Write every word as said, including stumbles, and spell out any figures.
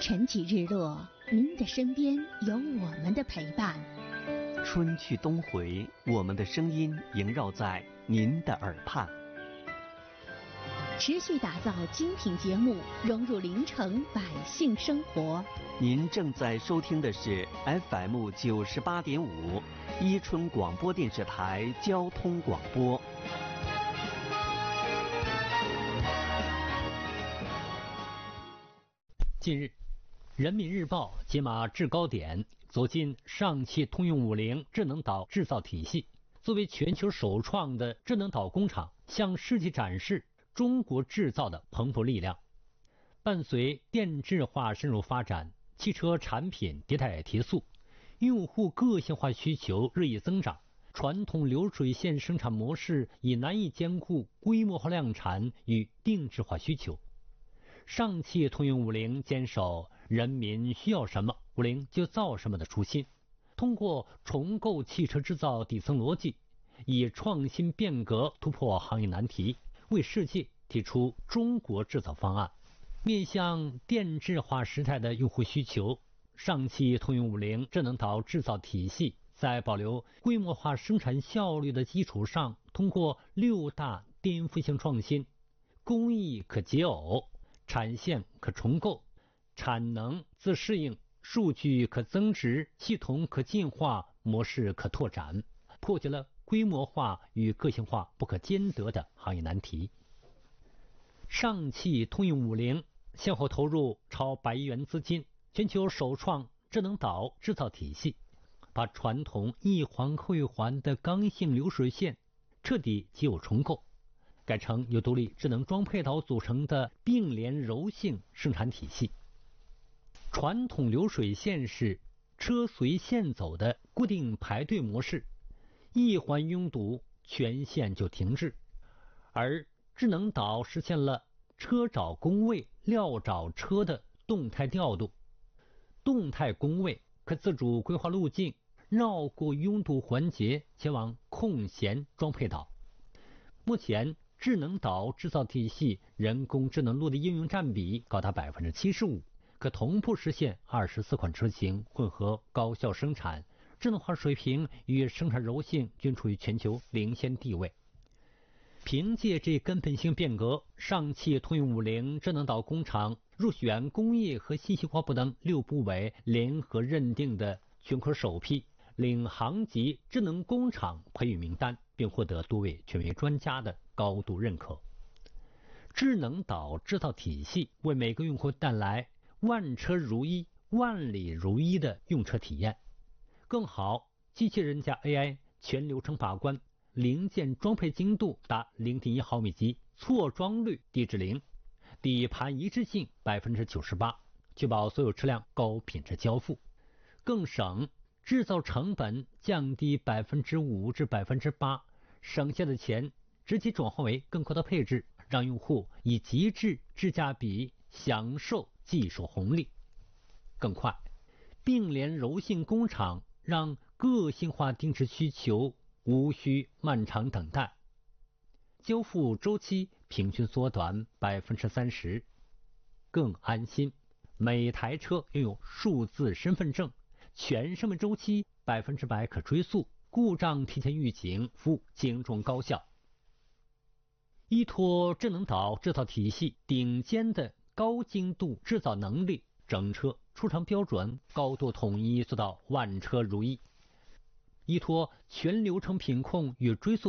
晨起日落，您的身边有我们的陪伴。 春去冬回，我们的声音萦绕在您的耳畔。 持续打造精品节目，融入临城百姓生活。 您正在收听的是 F M 九十八点五，伊春广播电视台交通广播。 近日，人民日报解码制高点，走进上汽通用五菱智能岛制造体系。作为全球首创的智能岛工厂，向世界展示中国制造的蓬勃力量。伴随电智化深入发展，汽车产品迭代提速，用户个性化需求日益增长，传统流水线生产模式已难以兼顾规模化量产与定制化需求。上汽通用五菱坚守人民需要什么，五菱就造什么的初心，通过重构汽车制造底层逻辑，以创新变革突破行业难题，为世界提出中国制造方案。面向电智化时代的用户需求，上汽通用五菱智能岛制造体系在保留规模化生产效率的基础上，通过六大颠覆性创新：工艺可解耦，产线可重构，产能自适应，数据可增值，系统可进化，模式可拓展，破解了规模化与个性化不可兼得的行业难题。上汽通用五菱先后投入超百亿元资金，全球首创智能岛制造体系，把传统一环扣一环的刚性流水线彻底解耦重构，改成由独立智能装配岛组成的并联柔性生产体系。传统流水线是车随线走的固定排队模式，一环拥堵，全线就停滞，而智能岛实现了车找工位，料找车的动态调度。动态工位可自主规划路径，绕过拥堵环节，前往空闲装配岛。目前智能岛制造体系人工智能落地应用占比高达 百分之七十五， 可同步实现二十四款车型混合高效生产，智能化水平与生产柔性均处于全球领先地位。凭借这根本性变革，上汽通用五菱智能岛工厂入选工业和信息化部等六部委联合认定的全国首批领航级智能工厂培育名单，并获得多位权威专家的高度认可。智能岛制造体系为每个用户带来万车如一、万里如一的用车体验，更好机器人加 A I 全流程把关，零件装配精度达 零点一毫米级，错装率低至零，底盘一致性 百分之九十八， 确保所有车辆高品质交付，更省制造成本降低 百分之五 至 百分之八， 省下的钱直接转化为更高的配置，让用户以极致质价比享受技术红利。更快，并联柔性工厂让个性化定制需求无需漫长等待，交付周期平均缩短 百分之三十， 更安心。每台车拥有数字身份证，全生命周期百分之百可追溯，故障提前预警，服务精准高效。依托智能岛制造体系顶尖的高精度制造能力，整车出厂标准高度统一，做到万车如一。依托全流程品控与追溯